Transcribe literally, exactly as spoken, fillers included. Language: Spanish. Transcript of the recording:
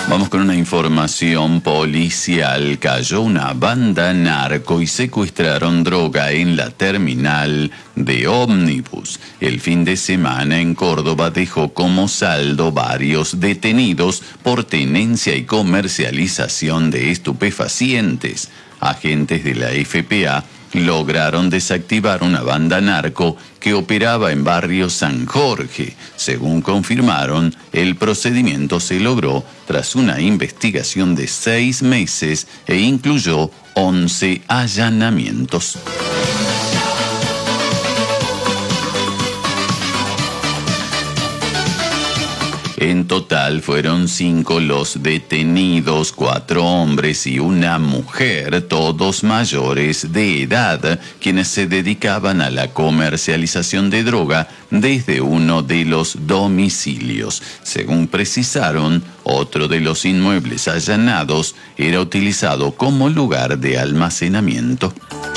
Vamos con una información policial. Cayó una banda narco y secuestraron droga en la terminal de ómnibus. El fin de semana en Córdoba dejó como saldo varios detenidos por tenencia y comercialización de estupefacientes. Agentes de la F P A lograron desactivar una banda narco que operaba en barrio San Jorge. Según confirmaron, el procedimiento se logró tras una investigación de seis meses e incluyó once allanamientos. En total fueron cinco los detenidos, cuatro hombres y una mujer, todos mayores de edad, quienes se dedicaban a la comercialización de droga desde uno de los domicilios. Según precisaron, otro de los inmuebles allanados era utilizado como lugar de almacenamiento.